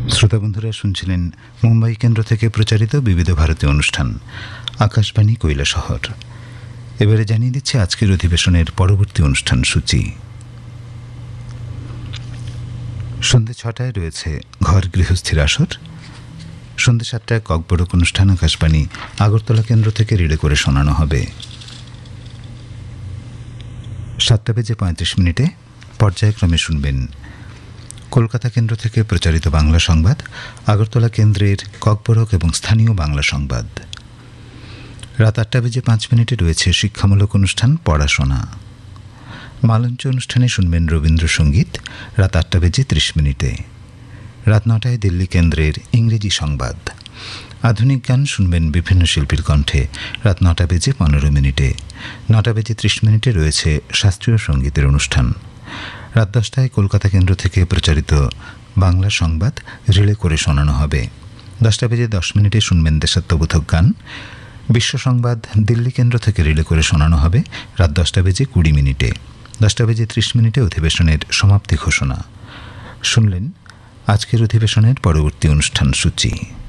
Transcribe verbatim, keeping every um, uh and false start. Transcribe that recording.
শ্রোতা বন্ধুরা শুনছিলেন মুম্বাই কেন্দ্র থেকে প্রচারিত বিবিধ ভারতী অনুষ্ঠান আকাশবাণী কৈলাসহর। এবারে জানিয়ে দিচ্ছে আজকের অধিবেশনের পরবর্তী অনুষ্ঠান সূচি। সন্ধ্যে ছটায় রয়েছে ঘর গৃহস্থির আসর। সন্ধ্যে সাতটায় ককবরক অনুষ্ঠান আকাশবাণী আগরতলা কেন্দ্র থেকে রিলে করে শোনানো হবে। সাতটা বেজে পঁয়ত্রিশ মিনিটে পর্যায়ক্রমে শুনবেন কলকাতা কেন্দ্র থেকে প্রচারিত বাংলা সংবাদ, আগরতলা কেন্দ্রের ককবরক এবং স্থানীয় বাংলা সংবাদ। রাত আটটা বেজে পাঁচ মিনিটে রয়েছে শিক্ষামূলক অনুষ্ঠান পড়াশোনা। মালঞ্চ অনুষ্ঠানে শুনবেন রবীন্দ্রসঙ্গীত রাত আটটা বেজে ত্রিশ মিনিটে। রাত নটায় দিল্লি কেন্দ্রের ইংরেজি সংবাদ। আধুনিক গান শুনবেন বিভিন্ন শিল্পীর কণ্ঠে রাত নটা বেজে পনেরো মিনিটে। নটা বেজে ত্রিশ মিনিটে রয়েছে শাস্ত্রীয় সঙ্গীতের অনুষ্ঠান। রাত দশটায় কলকাতা কেন্দ্র থেকে প্রচারিত বাংলা সংবাদ রিলে করে শোনানো হবে। দশটা বেজে দশ মিনিটে শুনবেন দেশাত্মবোধক গান। বিশ্ব সংবাদ দিল্লি কেন্দ্র থেকে রিলে করে শোনানো হবে রাত দশটা বেজে কুড়ি মিনিটে। দশটা বেজে ত্রিশ মিনিটে অধিবেশনের সমাপ্তি ঘোষণা। শুনলেন আজকের অধিবেশনের পরবর্তী অনুষ্ঠান সূচি।